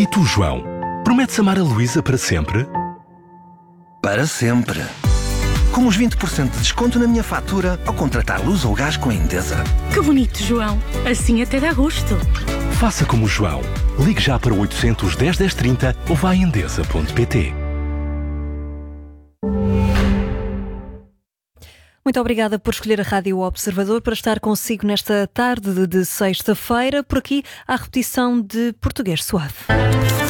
E tu, João? Prometes amar a Luísa para sempre? Para sempre. Com os 20% de desconto na minha fatura ao contratar luz ou gás com a Endesa. Que bonito, João. Assim até dá gosto. Faça como o João. Ligue já para o 800 10 10 30 ou vá a endesa.pt. Muito obrigada por escolher a Rádio Observador para estar consigo nesta tarde de sexta-feira. Por aqui, a repetição de Português Suave.